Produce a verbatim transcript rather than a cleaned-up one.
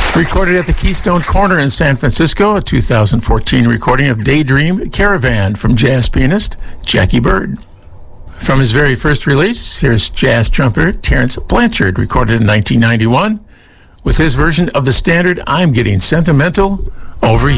Recorded at the Keystone Corner in San Francisco, a two thousand fourteen recording of Daydream Caravan from jazz pianist Jackie Bird. From his very first release, here's jazz trumpeter Terence Blanchard, recorded in nineteen ninety-one, with his version of the standard I'm Getting Sentimental Over You.